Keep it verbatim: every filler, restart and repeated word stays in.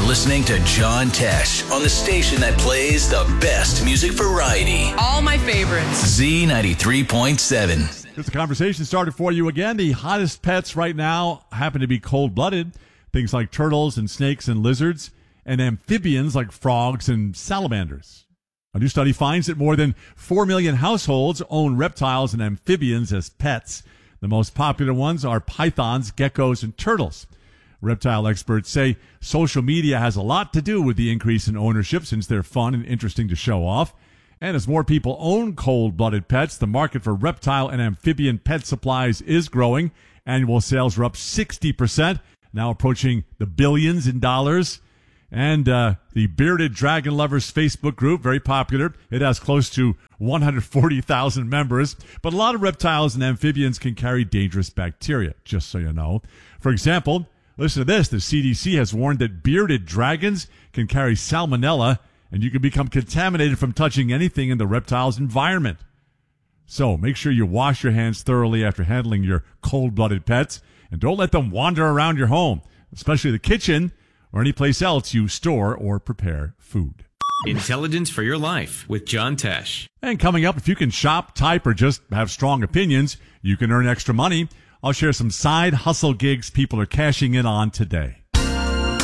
listening to John Tesh on the station that plays the best music variety. All my favorites. Z ninety-three point seven. Here's a conversation started for you again. The hottest pets right now happen to be cold-blooded. Things like turtles and snakes and lizards, and amphibians like frogs and salamanders. A new study finds that more than four million households own reptiles and amphibians as pets. The most popular ones are pythons, geckos, and turtles. Reptile experts say social media has a lot to do with the increase in ownership since they're fun and interesting to show off. And as more people own cold-blooded pets, the market for reptile and amphibian pet supplies is growing. Annual sales are up sixty percent, now approaching the billions in dollars. And uh, the Bearded Dragon Lovers Facebook group, very popular. It has close to one hundred forty thousand members. But a lot of reptiles and amphibians can carry dangerous bacteria, just so you know. For example, listen to this. The C D C has warned that bearded dragons can carry salmonella, and you can become contaminated from touching anything in the reptile's environment. So make sure you wash your hands thoroughly after handling your cold-blooded pets, and don't let them wander around your home, especially the kitchen or any place else you store or prepare food. Intelligence for your life with John Tesh. And coming up, if you can shop, type, or just have strong opinions, you can earn extra money. I'll share some side hustle gigs people are cashing in on today.